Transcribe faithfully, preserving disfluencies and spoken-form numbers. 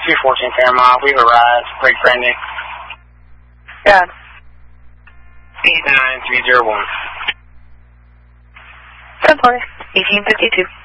two fourteen Fairmont, we've arrived. Break Brandon. God. eight nine three zero one. ten twenty, eighteen fifty-two.